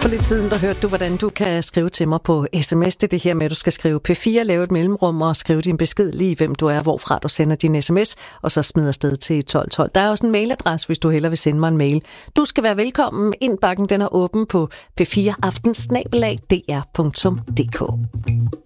For lidt siden, der hørte du, hvordan du kan skrive til mig på sms. Det er det her med, at du skal skrive P4, lave et mellemrum og skrive din besked lige, hvem du er, hvorfra du sender din sms, og så smider afsted til 1212. Der er også en mailadresse, hvis du hellere vil sende mig en mail. Du skal være velkommen. Indbakken den er åben på p4aften@dr.dk.